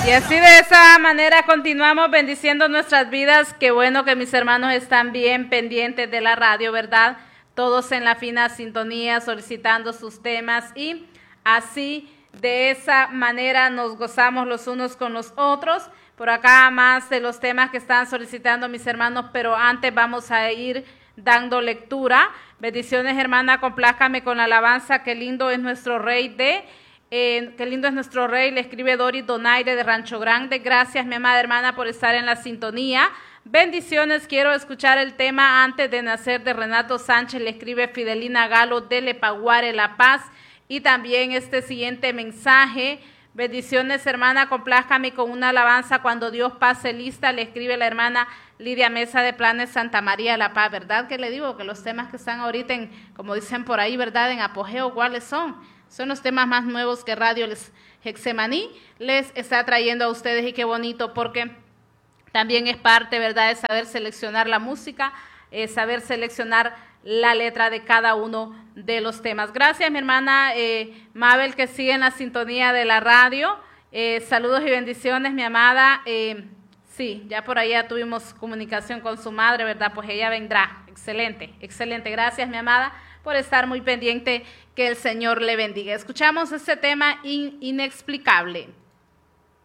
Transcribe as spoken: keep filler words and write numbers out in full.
Y así de esa manera continuamos bendiciendo nuestras vidas. Qué bueno que mis hermanos están bien pendientes de la radio, ¿verdad? Todos en la fina sintonía solicitando sus temas y así de esa manera nos gozamos los unos con los otros. Por acá más de los temas que están solicitando mis hermanos, pero antes vamos a ir dando lectura. Bendiciones, hermana, complázcame con la alabanza. Qué lindo es nuestro rey de... Eh, qué lindo es nuestro rey, le escribe Doris Donaire de Rancho Grande. Gracias, mi amada hermana, por estar en la sintonía. Bendiciones, quiero escuchar el tema Antes de nacer de Renato Sánchez, le escribe Fidelina Galo de Lepaguare, La Paz. Y también este siguiente mensaje, bendiciones, hermana, complázcame con una alabanza Cuando Dios pase lista, le escribe la hermana Lidia Mesa de Planes Santa María La Paz. ¿Verdad que le digo que los temas que están ahorita, en, como dicen por ahí, verdad, en apogeo, cuáles son? Son los temas más nuevos que Radio les, Hexemaní les está trayendo a ustedes, y qué bonito, porque también es parte, ¿verdad?, de saber seleccionar la música, eh, saber seleccionar la letra de cada uno de los temas. Gracias, mi hermana eh, Mabel, que sigue en la sintonía de la radio. Eh, saludos y bendiciones, mi amada. Eh, sí, ya por allá tuvimos comunicación con su madre, ¿verdad? Pues ella vendrá. Excelente, excelente. Gracias, mi amada, por estar muy pendiente. Que el Señor le bendiga. Escuchamos este tema in, inexplicable.